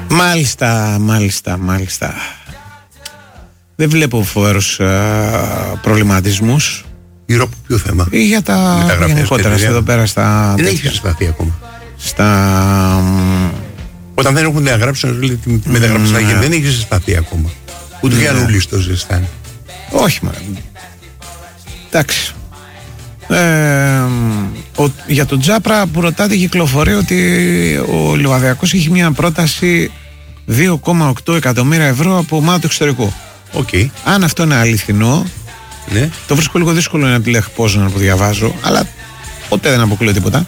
Μάλιστα. Δεν βλέπω φοβερούς προβληματισμούς. Γύρω από ποιο θέμα? Για τα γενικότερα εδώ πέρα στα. Δεν έχει συσταθεί ακόμα. Όταν δεν έχουν διαγράψει τη μεταγραφή δεν έχει συσταθεί ακόμα. Ούτε για Γιαννούλης το ζεστάνει. Όχι μάλλον. Εντάξει. Για τον Τζάπρα που ρωτάτε, κυκλοφορεί ότι ο Λιβαδιακός έχει μια πρόταση 2,8 εκατομμύρια ευρώ από ομάδα του εξωτερικού. Αν αυτό είναι αληθινό, ναι. Το βρίσκω λίγο δύσκολο να τη λέγω πώς να το διαβάζω, αλλά ποτέ δεν αποκλείω τίποτα.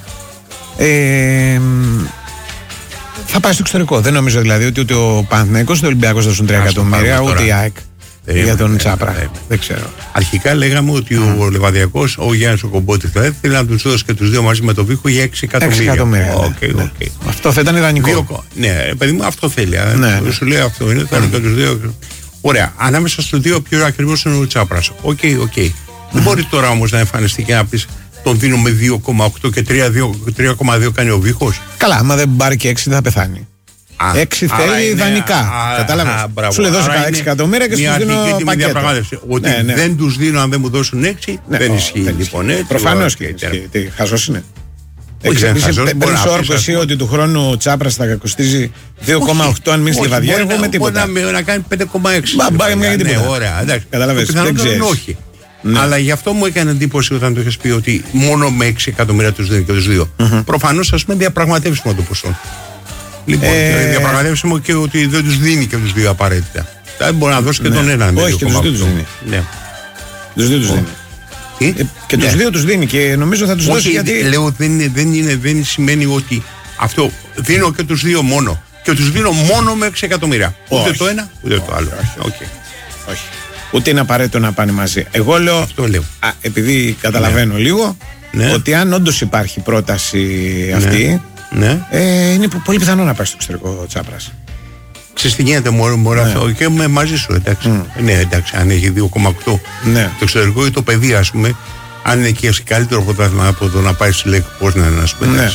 Θα πάει στο εξωτερικό. Δεν νομίζω δηλαδή ότι ούτε ο Παναθηναϊκός ούτε ο Ολυμπιακός δώσουν 3 εκατομμύρια, ούτε η ΑΕΚ για τον Τσάπρα. Δεν ξέρω. Αρχικά λέγαμε ότι ο Λιβαδιακός, ο Γιάννης ο Κομπότης, θέλει να τους δώσει και τους δύο μαζί με το Βίχο για 6 εκατομμύρια. Ναι. Αυτό θα ήταν ιδανικό. Ναι, παιδί μου, αυτό θέλει. Σου λέει αυτό είναι, θέλει και τους δύο. Ωραία. Ανάμεσα στους δύο, πιο ακριβώς είναι ο Τσάπρας. Δεν μπορεί τώρα όμως να εμφανιστεί και να πει τον δίνουμε 2,8 και 3,2 κάνει ο Βίχος. Καλά, άμα δεν πάρει και 6 δεν θα πεθάνει. 6 θέλει ιδανικά. Κατάλαβες. Σου λέει δώσε 6 εκατομμύρια και σου δίνω πακέτο. Ότι δεν τους δίνω αν δεν μου δώσουν 6, δεν ισχύει λοιπόν. Προφανώς και χαζός είναι. Παίρνεις όρκο εσύ ότι του χρόνου ο Τσάπρας θα κοστίζει 2,8 αν μείνει στη Λιβαδιά, εγώ με τίποτα. Μπορεί να κάνει 5,6. Μπάει μια και τίποτα. Ωραία, εντάξει. Καταλαβαίνεις, δεν ξέρεις. Όχι. Αλλά γι' αυτό μου έκανε εντύπωση όταν το είχες πει ότι μόνο με 6 εκατομμύρια τους δίνει και τους δύο. Προφανώς ας πούμε διαπραγματεύσιμο το ποσό. Λοιπόν, διαπραγματεύσιμο και ότι δεν τους δίνει και τους δύο απαραίτητα. Δεν μπορεί να δώσει και τον έναν. Όχι, και τους δύο τους δίνει. Τους δύο τους δίνει. Και τους δύο τους δίνει και νομίζω θα τους δώσει γιατί. Λέω δεν σημαίνει ότι αυτό δίνω και τους δύο μόνο. Και τους δίνω μόνο με 6 εκατομμύρια. Ούτε το ένα ούτε το άλλο. Όχι. Ούτε είναι απαραίτητο να πάνε μαζί. Εγώ λέω, επειδή καταλαβαίνω λίγο, ότι αν όντως υπάρχει πρόταση αυτή, είναι πολύ πιθανό να πάει στο εξωτερικό Τσάπρας. Ξέρεις τι γίνεται μωρά αυτό και μαζί σου, εντάξει. Ναι, εντάξει, αν έχει 2,8 το εξωτερικό ή το παιδί, ας πούμε, αν είναι και σε καλύτερο πρωτάθλημα από το να πάει στη ΛΕΚ, πώς να είναι, ας πούμε.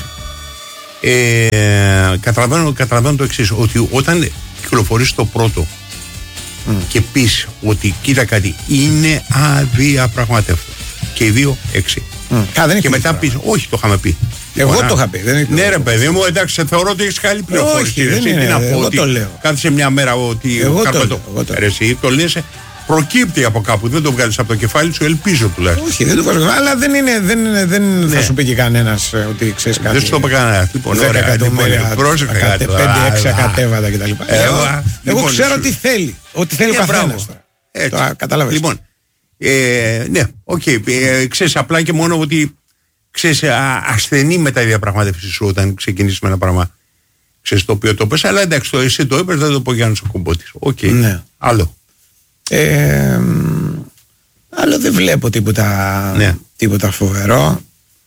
Καταλαβαίνω το εξής, ότι όταν κυκλοφορείς το πρώτο και πεις ότι κοίτα κάτι, είναι αδιαπραγματεύτο και οι δύο 6. Και μετά πεις, όχι, το είχαμε πει. Εγώ το είχα πει. Ναι, ρε παιδί μου, εντάξει, θεωρώ ότι έχεις καλή πληροφόρηση. Όχι, δεν είναι. Εγώ το λέω. Κάθισε μια μέρα ότι. Εγώ εσύ το λες, προκύπτει από κάπου. Δεν το βγάλεις από το κεφάλι σου, ελπίζω τουλάχιστον. Όχι, δεν το βγάζω. Αλλά δεν θα σου πει και κανένας ότι ξέρεις κάτι. Δεν σου το είπε κανένα. Λοιπόν, 10 εκατομμύρια, 5-6 ακατέβατα κτλ. Εγώ ξέρω τι θέλει. Ότι θέλει ο καθένας. Κατάλαβες. Λοιπόν, ναι, οκ. Ξέρεις απλά και μόνο ότι. Ξέρεις, ασθενή μετά η διαπραγμάτευση σου όταν ξεκινήσεις με ένα πράγμα. Ξέρεις το οποίο το πες, αλλά εντάξει, εσύ το είπες, δεν το πω Γιάννης ο Κομπότης. Ναι. Άλλο. Άλλο δεν βλέπω τίποτα φοβερό.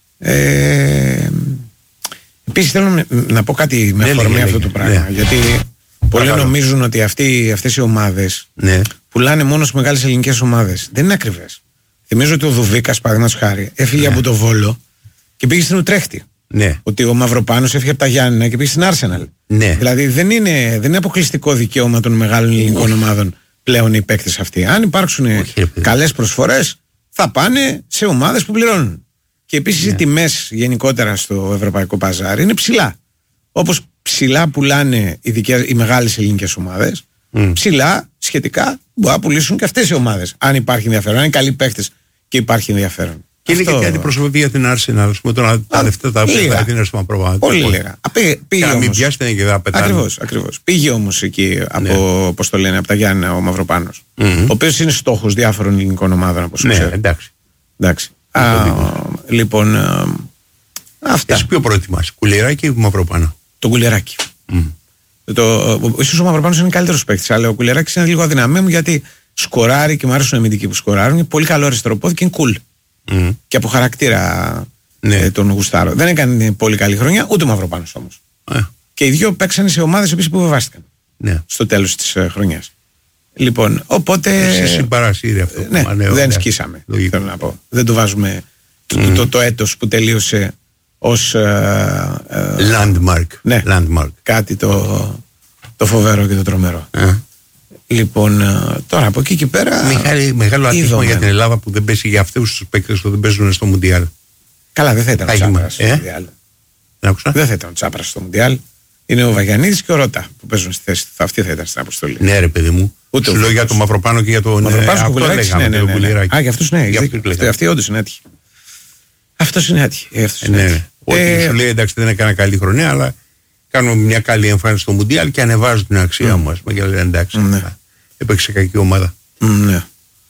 Επίσης θέλω να πω κάτι με αφορμή αυτό το πράγμα. Γιατί πολλοί νομίζουν ότι αυτές οι ομάδες πουλάνε μόνο στις μεγάλες ελληνικές ομάδες. Δεν είναι ακριβές. Θυμίζω ότι ο Δουβίκας, παραδείγματος χάρη, έφυγε από το Βόλο και πήγε στην Ουτρέχτη. Ότι ο Μαυροπάνος έφυγε από τα Γιάννηνα και πήγε στην Άρσεναλ. Δηλαδή δεν είναι αποκλειστικό δικαίωμα των μεγάλων ελληνικών ομάδων πλέον οι παίκτες αυτοί. Αν υπάρξουν καλές προσφορές, θα πάνε σε ομάδες που πληρώνουν. Και επίσης οι τιμές γενικότερα στο ευρωπαϊκό παζάρι είναι ψηλά. Όπως ψηλά πουλάνε οι μεγάλες ελληνικές ομάδες, ψηλά σχετικά μπορεί να πουλήσουν και αυτές οι ομάδες. Αν υπάρχει ενδιαφέρον, αν είναι καλοί παίκτες και υπάρχει ενδιαφέρον. Και είναι και κάτι προσωπική για την Arsenal, με τα λεφτά τα οποία δίνει στο προβάδι. Πολύ λίγα. Πήγε μην πιάσετε και δεν πετάνε. Ακριβώς. Πήγε όμως εκεί από, πώς το λένε, από τα Γιάννηνα ο Μαυροπάνος. Ο οποίος είναι στόχος διάφορων ελληνικών ομάδων από όσο ξέρω. Εντάξει. Λοιπόν, αυτά. Εσύ ποιο προετοιμάσαι, Κουλιεράκη ή Μαυροπάνο? Το Κουλιεράκη. Ίσως ο Μαυροπάνος είναι καλύτερος παίκτης, αλλά ο Κουλιεράκης είναι λίγο αδυναμένο γιατί σκοράρει και μου αρέσουν οι αμυντικοί που σκοράρουν. Είναι πολύ καλό αριστεροπόδι και είναι cool. Και από χαρακτήρα τον γουστάρω. Δεν έκανε πολύ καλή χρονιά, ούτε ο Μαυροπάνος όμως. Και οι δύο παίξανε σε ομάδες που βεβάστηκαν στο τέλος της χρονιάς. Λοιπόν, οπότε. Σε συμπαρασύρει αυτό. Δεν σκίσαμε. Θέλω να πω. Δεν το βάζουμε το έτος που τελείωσε ως landmark. Κάτι το Το φοβερό και το τρομερό. Λοιπόν, τώρα από εκεί και πέρα. Μεγάλο ατύχημα για την Ελλάδα που δεν πέσει για αυτούς τους παίκτες που δεν παίζουν στο Μουντιάλ. Καλά, δεν θα ήταν ο Τσάπρας στο Μουντιάλ. Δεν θα ήταν ο Τσάπρας στο Μουντιάλ. Είναι ο Βαγιανίδης και ο Ρώτα που παίζουν στη θέση του. Αυτή θα ήταν στην αποστολή. Ναι, ρε παιδί μου. Σου λέω για τον Μαυροπάνο και για τον Μαυροπάνο. Α, για αυτούς ναι. Αυτοί όντως είναι έτυχοι. Αυτός είναι έτυχη. Ότι σου λέει εντάξει δεν έκανα καλή χρονιά, αλλά κάνουμε μια καλή εμφάνιση στο Μουντιάλ και ανεβάζουν την αξία μας. Και λένε εντάξει, έπαιξε κακή ομάδα. Ναι.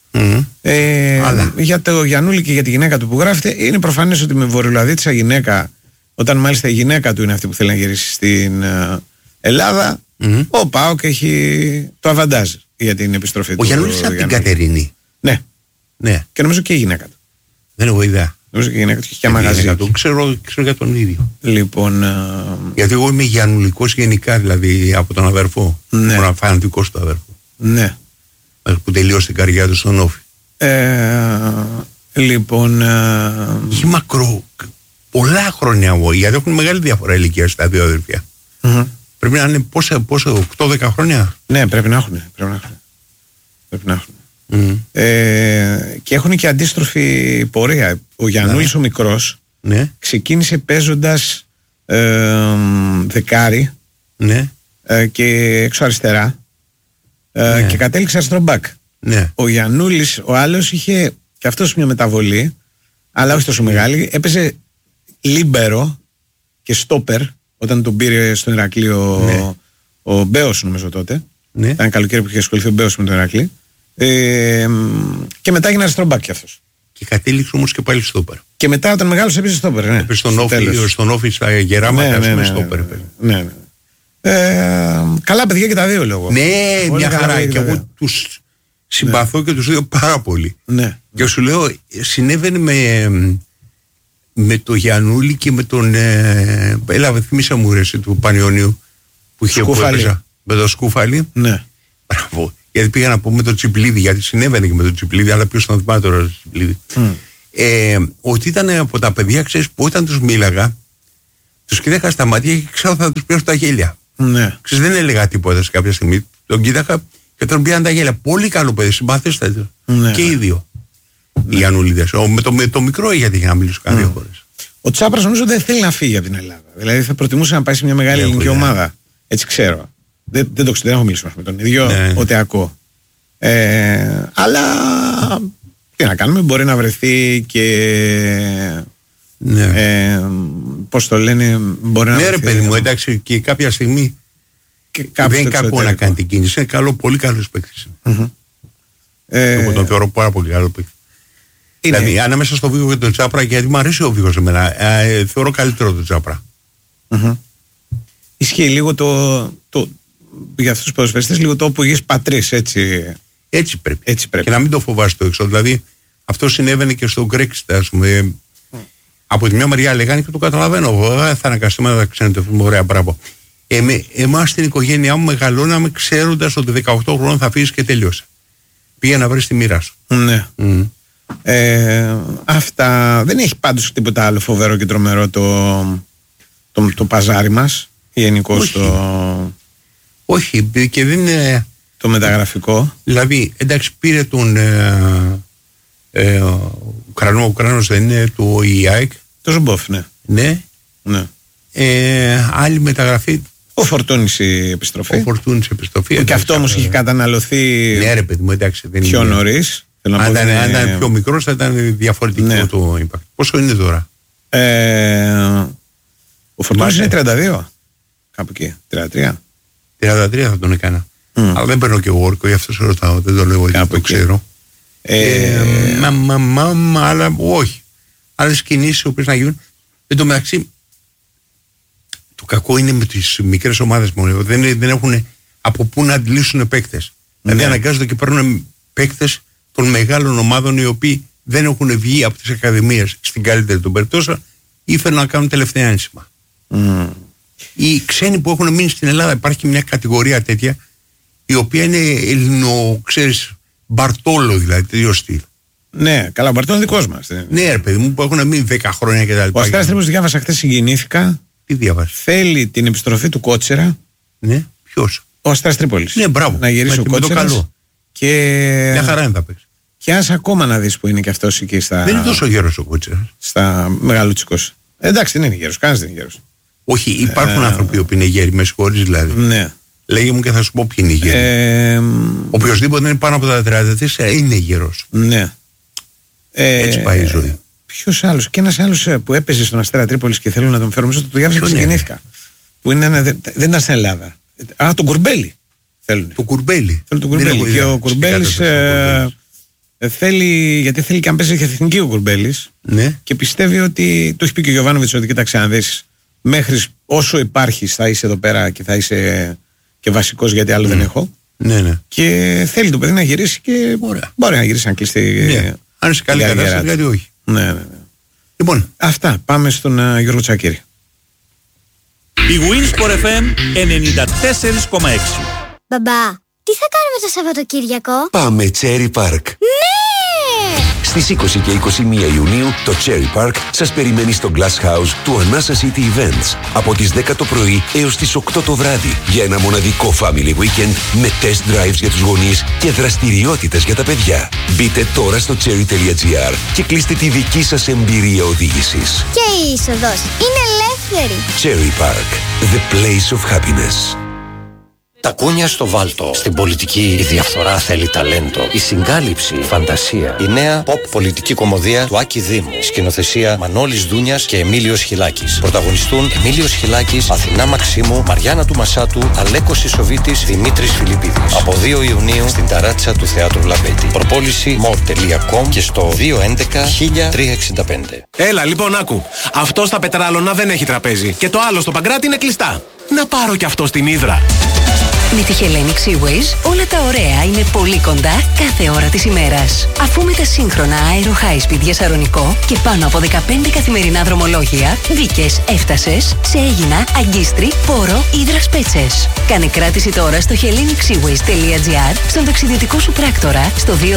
Για το Γιαννούλη και για τη γυναίκα του που γράφεται, είναι προφανές ότι με βορειοελλαδίτησα γυναίκα, όταν μάλιστα η γυναίκα του είναι αυτή που θέλει να γυρίσει στην Ελλάδα, ο ΠΑΟΚ έχει το αβαντάζ για την επιστροφή του. Ο Γιαννούλης είναι από την Κατερίνη. Ναι. Και νομίζω και η γυναίκα του. Δεν έχω ιδέα. Νομίζω και η γυναίκα του έχει και μαγαζί. Ξέρω για τον ίδιο. Λοιπόν, γιατί εγώ είμαι Γιαννουλικός γενικά, δηλαδή από τον αδερφό. Ήμουν φανατικός του αδερφού. Ναι. Που τελείωσε την καριέρα του στον Όφη. Λοιπόν. Έχει μακρό. Πολλά χρόνια εγώ, γιατί έχουν μεγάλη διαφορά ηλικία στα δύο αδερφιά. Πρέπει να είναι πόσο 8-10 χρόνια. Ναι, πρέπει να έχουν. Και έχουν και αντίστροφη πορεία. Ο Γιαννούλης ο μικρός ξεκίνησε παίζοντας δεκάρι και έξω αριστερά και κατέληξε αριστερό μπακ. Ο Γιαννούλης ο άλλος είχε και αυτός μια μεταβολή, αλλά όχι τόσο μεγάλη. Έπαιζε λίμπερο και στόπερ όταν τον πήρε στον Ηρακλείο ο Μπέος, νομίζω τότε. Ήταν καλοκαίρι που είχε ασχοληθεί ο Μπέος με τον Ηρακλή. Και μετά έγινε αριστερό μπακ κι αυτός. Και κατέληξε όμως και πάλι στόπερ. Και μετά όταν μεγάλος έπαιζε στόπερ. Έπαιζε στον Όφη στα γεράματα στόπερ. Καλά παιδιά και τα δύο λόγω. Ναι, μια χαρά. Και εγώ τους συμπαθώ και τους δύο πάρα πολύ. Και σου λέω, συνέβαινε με το Γιαννούλη και με τον. Έλα, θυμίσα μου ρε του Πανιωνίου που είχε έπαιζα με το Σκούφαλι. Ναι. Μπράβο. Γιατί πήγα να πω με το Τσιπλίδι, γιατί συνέβαινε και με το Τσιπλίδι, αλλά ποιος τον θυμάται τώρα το Τσιπλίδι. Ότι ήταν από τα παιδιά, ξέρεις, που όταν τους μίλαγα, τους κοίταγα στα μάτια και ξέρω θα τους πιάσω τα γέλια. Ξέρεις, δεν έλεγα τίποτα σε κάποια στιγμή. Τον κοίταγα και τον πιάνε τα γέλια. Πολύ καλό παιδί, συμπαθέστατο. Και οι δύο. Οι Γιαννουλίδες. Με το μικρό γιατί για να μιλήσω κανένα δύο φορές. Ο Τσάπρας νομίζω δεν θέλει να φύγει από την Ελλάδα. Δηλαδή θα προτιμούσε να πάει σε μια μεγάλη ελληνική ομάδα. Έτσι ξέρω. Δεν το ξέρω, δεν έχω μιλήσει με τον ίδιο, ούτε ακούω. Αλλά τι να κάνουμε, μπορεί να βρεθεί και. Πώς το λένε, μπορεί να βρεθεί. Ναι, ρε παιδί μου, εντάξει, και κάποια στιγμή δεν είναι κακό να κάνει την κίνηση. Είναι καλό, πολύ καλός παίκτης. Εγώ τον θεωρώ πάρα πολύ καλό παίκτη. Δηλαδή, ανάμεσα στο Βίγο και τον Τσάπρα, γιατί μου αρέσει ο Βίγος εμένα, θεωρώ καλύτερο τον Τσάπρα. Ισχύει λίγο για αυτούς τους ποδοσφαιριστές, λίγο το όπου γης πατρίς, έτσι. Έτσι πρέπει. Και να μην το φοβάσαι το έξω. Δηλαδή, αυτό συνέβαινε και στο Brexit, ας πούμε. Από τη μια μεριά λέγανε και το καταλαβαίνω. Θα αναγκαστούμε να τα ξενιτευτούμε, ωραία, μπράβο. Εμάς στην οικογένειά μου μεγαλώναμε ξέροντας ότι 18 χρόνων θα φύγεις και τελειώσε. Πήγε να βρεις τη μοίρα σου. Ναι. Αυτά. Δεν έχει πάντως τίποτα άλλο φοβερό και τρομερό το παζάρι μας. Γενικώς Όχι, και δεν είναι. Το μεταγραφικό. Δηλαδή, εντάξει, πήρε τον ο Ουκρανός δεν είναι το ΙΑΕΚ. Το Ζουμπόφ, ναι. Άλλη μεταγραφή. Ο Φορτούνης η επιστροφή. Και αυτό όμως είχε καταναλωθεί. Ναι, ρε παιδί μου, εντάξει. Πιο νωρίς. Αν ήταν πιο μικρός θα ήταν διαφορετικό το impact. Πόσο είναι τώρα? Ο Φορτούνης είναι 32. Κάπου εκεί. 33. 33 θα τον έκανα. Αλλά δεν παίρνω και εγώ όρκο, γι' αυτό σε ρωτάω. Δεν το λέω γιατί το ξέρω. Αλλά όχι. Άλλες κινήσεις οι οποίες να γίνουν. Εν τω μεταξύ, το κακό είναι με τις μικρές ομάδες μόνο. Δεν έχουν από πού να αντλήσουν παίκτες. Δηλαδή αναγκάζονται και παίρνουν παίκτες των μεγάλων ομάδων οι οποίοι δεν έχουν βγει από τις ακαδημίες στην καλύτερη των περιπτώσεων ή θέλουν να κάνουν τελευταία ένσημα. Οι ξένοι που έχουν μείνει στην Ελλάδα, υπάρχει μια κατηγορία τέτοια η οποία είναι ελληνο, ξέρεις, Μπαρτόλο δηλαδή, τέτοιο στυλ. Ναι, καλά, ο Μπαρτόλο είναι δικός μας. Ναι, ρε παιδί μου, που έχουν μείνει 10 χρόνια και τα λοιπά. Ο Αστέρας Τρίπος διάβασα χθες, συγκινήθηκα. Τι διάβασα? Θέλει την επιστροφή του Κότσερα. Ναι, ποιος? Ο Αστέρας Τρίπολης. Ναι, μπράβο. Να γυρίσει ο Κότσερας. Και... μια χαρά είναι θα παίξει. Και ας ακόμα να δεις που είναι και αυτός εκεί στα... Δεν είναι τόσο γέρος ο Κότσερας. Στα Μεγαλούτσικος. Εντάξει, δεν είναι γέρος. Κανένας δεν είναι γέρος. Όχι, υπάρχουν άνθρωποι που είναι γέροι, με συγχωρείς δηλαδή. Ναι. Λέγε μου και θα σου πω ποιοι είναι γέροι. Οποιοςδήποτε είναι πάνω από τα 34 είναι γέρος. Ναι. Έτσι πάει η ζωή. Ποιος άλλος? Και ένας άλλος που έπαιζε στον Αστέρα Τρίπολης και θέλω να τον φέρω μέσα, το διάβασα και συγκινήθηκα. Που είναι δεν ήταν στην Ελλάδα. Τον Κουρμπέλη. Θέλουν. Το Κουρμπέλη. Θέλουν τον Κουρμπέλη. Και ο Κουρμπέλης θέλει, γιατί θέλει και αν παίζει για εθνική ο Κουρμπέλης. Ναι. Και πιστεύει ότι, το έχει πει και ο Γιωβάνοβιτς, ότι κοίταξε να δεις, μέχρι όσο υπάρχεις θα είσαι εδώ πέρα και θα είσαι και βασικός, γιατί άλλο δεν έχω. Ναι. Και θέλει το παιδί να γυρίσει και μπορεί να γυρίσει αν κλειστεί. Ναι. Αν είσαι καλή κατάσταση, γιατί όχι. Ναι. Λοιπόν, αυτά. Πάμε στον Γιώργο Τσακίρη. Η Winsport FM 94,6. Μπαμπά, τι θα κάνουμε το Σαββατοκύριακο? Πάμε Cherry Park. Ναι! Στις 20 και 21 Ιουνίου το Cherry Park σας περιμένει στο Glass House του Anasa City Events από τις 10 το πρωί έως τις 8 το βράδυ για ένα μοναδικό family weekend με test drives για τους γονείς και δραστηριότητες για τα παιδιά. Μπείτε τώρα στο cherry.gr και κλείστε τη δική σας εμπειρία οδήγησης. Και η είσοδος είναι ελεύθερη. Cherry Park, the place of happiness. Τα κούνια στο βάλτο. Στην πολιτική η διαφθορά θέλει ταλέντο. Η συγκάλυψη, η φαντασία. Η νέα pop πολιτική κομμωδία του Άκη Δήμου. Σκηνοθεσία Μανώλης Δούνιας και Εμίλιος Χιλάκης. Πρωταγωνιστούν Εμίλιος Χιλάκης, Αθηνά Μαξίμου, Μαριάννα του Μασάτου, Αλέκος Ισοβίτης, Δημήτρης Φιλιππίδης. Από 2 Ιουνίου στην ταράτσα του Θεάτρου Λαμπέτη. Προπόληση more.com και στο 211-1365. Έλα λοιπόν, άκου. Αυτό στα Πετράλωνα δεν έχει τραπέζι. Και το άλλο στο Παγκράτη είναι κλειστά. Να πάρω κι αυτό στην Ύδρα. Με τη Hellenic Seaways όλα τα ωραία είναι πολύ κοντά κάθε ώρα της ημέρας. Αφού με τα σύγχρονα Aero High Speed για Σαρονικό και πάνω από 15 καθημερινά δρομολόγια, μπήκες, έφτασες σε Αίγινα, Αγκίστρι, Πόρο, Ύδρας Πέτσες. Κάνε κράτηση τώρα στο hellenicseaways.gr, στον ταξιδιωτικό σου πράκτορα, στο 210 89 19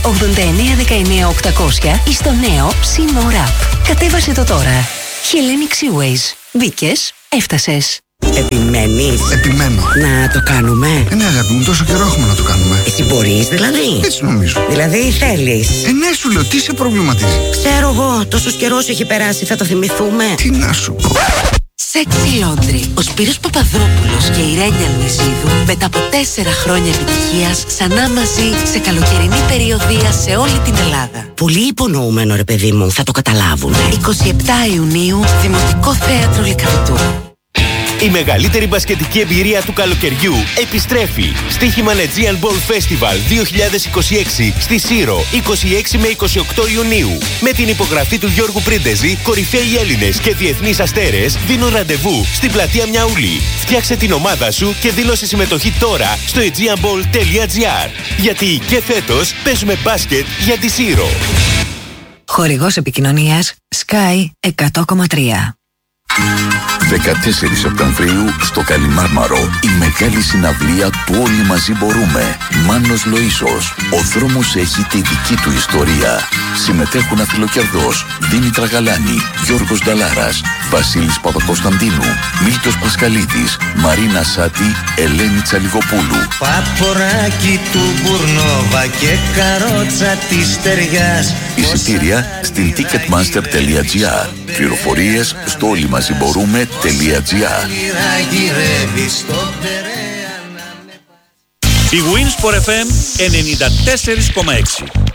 800 ή στο νέο Sea More App. Κατέβασε το τώρα. Hellenic Seaways. Μπήκες, έφτασες. Επιμένεις? Επιμένω. Να το κάνουμε? Ναι, αγάπη μου, τόσο καιρό έχουμε να το κάνουμε. Εσύ μπορείς δηλαδή? Έτσι νομίζω. Δηλαδή θέλεις? Ναι, σου λέω, τι σε προβληματίζει? Ξέρω εγώ, τόσος καιρός έχει περάσει, θα το θυμηθούμε. Τι να σου πω. Sexy Laundry. Ο Σπύρος Παπαδόπουλος και η Ρένια Λουιζίδου μετά από 4 χρόνια επιτυχίας ξανά μαζί σε καλοκαιρινή περιοδεία σε όλη την Ελλάδα. Πολύ υπονοούμενο ρε παιδί μου, θα το καταλάβουν. 27 Ιουνίου, Δημοτικό Θέατρο Λυκαβητού. Η μεγαλύτερη μπασκετική εμπειρία του καλοκαιριού επιστρέφει. Στοίχημα Aegean Ball Festival 2026 στη Σύρο 26 με 28 Ιουνίου. Με την υπογραφή του Γιώργου Πρίντεζη, κορυφαίοι Έλληνες και διεθνείς αστέρες δίνουν ραντεβού στην πλατεία Μιαούλη. Φτιάξε την ομάδα σου και δήλωσε συμμετοχή τώρα στο aegeanball.gr. Γιατί και φέτος παίζουμε μπάσκετ για τη Σύρο. Χορηγός επικοινωνίας Sky 100,3. 14 Σεπτεμβρίου στο Καλιμάρμαρο η μεγάλη συναυλία του Όλοι Μαζί Μπορούμε. Μάνος Λοΐσος. Ο δρόμος έχει τη δική του ιστορία. Συμμετέχουν Αφιλοκερδός, Δήμητρα Γαλάνη, Γιώργος Νταλάρας, Βασίλης Παπακοσταντίνου, Μίλτος Πασχαλίδης, Μαρίνα Σάτη, Ελένη Τσαλιγοπούλου. Παποράκι του Μπουρνόβα και καρότσα της Στεριάς. Εισιτήρια στην ticketmaster.gr. Πληροφορίες στο όλοιμαζιμπορούμε.gr. Η Winsport FM 94,6.